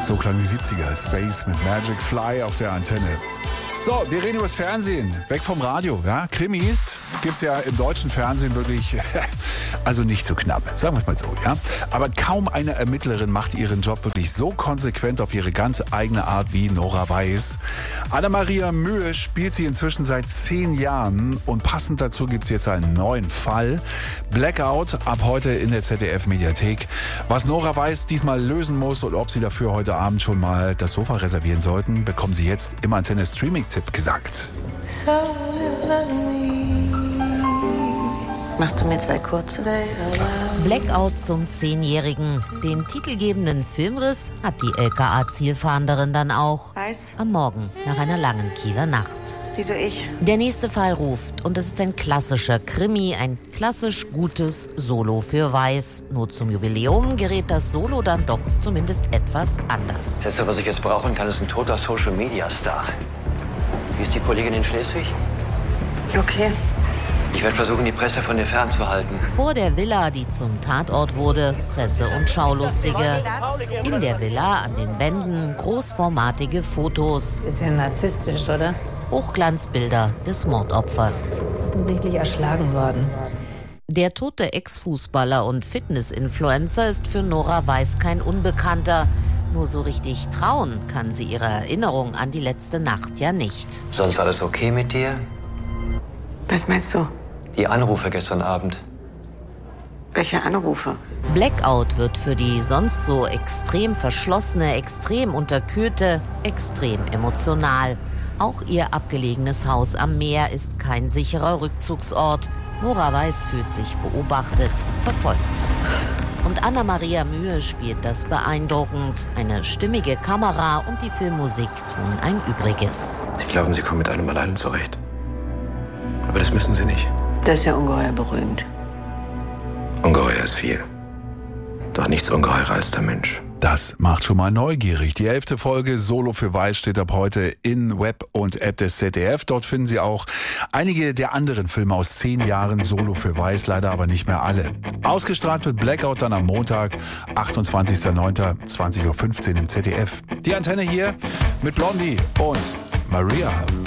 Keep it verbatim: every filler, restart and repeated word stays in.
So klang die siebziger. Space mit Magic Fly auf der Antenne. So, wir reden über das Fernsehen. Weg vom Radio. Ja? Krimis gibt es ja im deutschen Fernsehen wirklich, also nicht so knapp, sagen wir es mal so. Ja? Aber kaum eine Ermittlerin macht ihren Job wirklich so konsequent auf ihre ganz eigene Art wie Nora Weiss. Anna-Maria Mühe spielt sie inzwischen seit zehn Jahren und passend dazu gibt es jetzt einen neuen Fall. Blackout ab heute in der Z D F-Mediathek. Was Nora Weiss diesmal lösen muss und ob Sie dafür heute Abend schon mal das Sofa reservieren sollten, bekommen Sie jetzt im Antenne-Streaming-Tipp gesagt. Machst du mir zwei kurze? Blackout zum Zehnjährigen. Den titelgebenden Filmriss hat die L K A-Zielfahnderin dann auch. Weiß? Am Morgen nach einer langen Kieler Nacht. Wieso ich? Der nächste Fall ruft und es ist ein klassischer Krimi, ein klassisch gutes Solo für Weiss. Nur zum Jubiläum gerät das Solo dann doch zumindest etwas anders. Das Letzte, was ich jetzt brauchen kann, ist ein toter Social-Media-Star. Wie ist die Kollegin in Schleswig? Okay. Ich werde versuchen, die Presse von dir fernzuhalten. Vor der Villa, die zum Tatort wurde, Presse- und Schaulustige. In der Villa an den Wänden großformatige Fotos. Bisschen narzisstisch, oder? Hochglanzbilder des Mordopfers. Offensichtlich erschlagen worden. Der tote Ex-Fußballer und Fitness-Influencer ist für Nora Weiss kein Unbekannter. Nur so richtig trauen kann sie ihrer Erinnerung an die letzte Nacht ja nicht. Sonst alles okay mit dir? Was meinst du? Die Anrufe gestern Abend. Welche Anrufe? Blackout wird für die sonst so extrem verschlossene, extrem unterkühlte, extrem emotional. Auch ihr abgelegenes Haus am Meer ist kein sicherer Rückzugsort. Nora Weiss fühlt sich beobachtet, verfolgt. Und Anna-Maria Mühe spielt das beeindruckend. Eine stimmige Kamera und die Filmmusik tun ein Übriges. Sie glauben, Sie kommen mit einem allein zurecht. Aber das müssen Sie nicht. Das ist ja ungeheuer beruhigend. Ungeheuer ist viel. Doch nichts ungeheurer als der Mensch. Das macht schon mal neugierig. Die elfte Folge Solo für Weiss steht ab heute in Web und App des Z D F. Dort finden Sie auch einige der anderen Filme aus zehn Jahren Solo für Weiss, leider aber nicht mehr alle. Ausgestrahlt wird Blackout dann am Montag, achtundzwanzigster neunter zwanzig Uhr fünfzehn im Z D F. Die Antenne hier mit Blondie und Maria.